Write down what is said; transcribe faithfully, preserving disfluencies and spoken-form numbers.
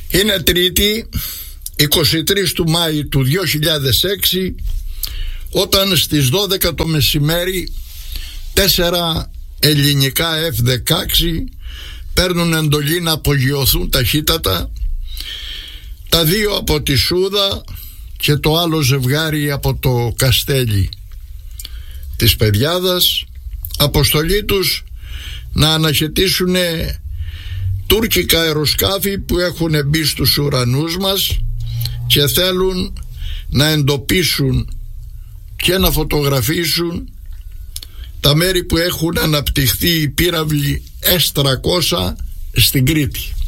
Είναι Τρίτη, είκοσι τρεις του Μάη του δύο χιλιάδες έξι, όταν στις δώδεκα το μεσημέρι τέσσερα ελληνικά εφ δεκαέξι παίρνουν εντολή να απογειωθούν ταχύτατα, τα δύο από τη Σούδα και το άλλο ζευγάρι από το Καστέλι της Πεδιάδας. Αποστολή τους να αναχαιτήσουν τουρκικά αεροσκάφη που έχουν μπει στους ουρανούς μας και θέλουν να εντοπίσουν και να φωτογραφίσουν τα μέρη που έχουν αναπτυχθεί οι πύραυλοι ες τριακόσια στην Κρήτη.